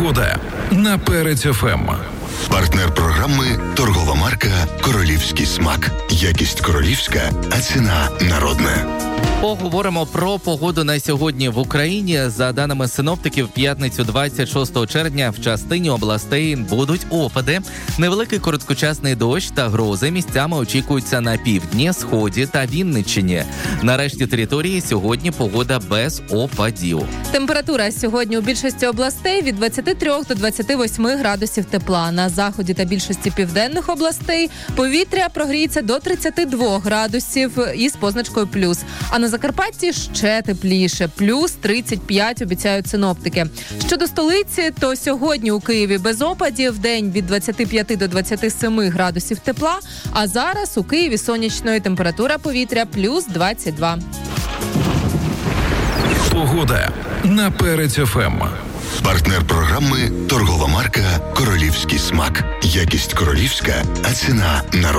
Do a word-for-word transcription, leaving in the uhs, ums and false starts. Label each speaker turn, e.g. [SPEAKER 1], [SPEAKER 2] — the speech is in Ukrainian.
[SPEAKER 1] Погода на Перець еф ем.
[SPEAKER 2] Партнер програми – торгова марка «Королівський смак». Якість королівська, а ціна народна.
[SPEAKER 3] Поговоримо про погоду на сьогодні в Україні. За даними синоптиків, в п'ятницю двадцять шостого червня в частині областей будуть опади. Невеликий короткочасний дощ та грози місцями очікуються на півдні, сході та Вінниччині. На решті території сьогодні погода без опадів.
[SPEAKER 4] Температура сьогодні у більшості областей від двадцяти трьох до двадцяти восьми градусів тепла. На заході та більшості південних областей повітря прогріється до тридцяти двох градусів із позначкою плюс. А на Закарпатті ще тепліше, плюс тридцять п'ять обіцяють синоптики. Щодо столиці, то сьогодні у Києві без опадів, вдень від двадцяти п'яти до двадцяти семи градусів тепла, а зараз у Києві сонячної температура повітря плюс двадцять два.
[SPEAKER 1] Погода на Перець еф ем.
[SPEAKER 2] Партнер програми – торгова марка «Королівський смак». Якість королівська, а ціна народна.